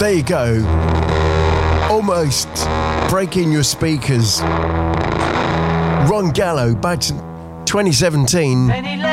There you go. Almost breaking your speakers. Ron Gallo, back to 2017.